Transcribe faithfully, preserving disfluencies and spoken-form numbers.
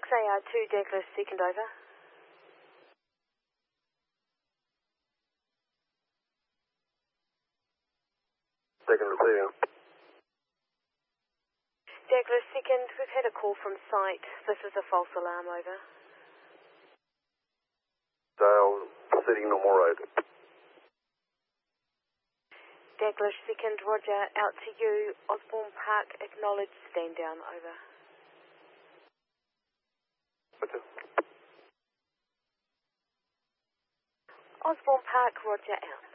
A R two, Douglas, second over. Second receiving. Douglas, second, we've had a call from site. This is a false alarm, over. Dial City Normal Road. Douglas, second, roger, out to you. Osborne Park, acknowledged, stand down, over. Roger. Osborne Park, roger, out.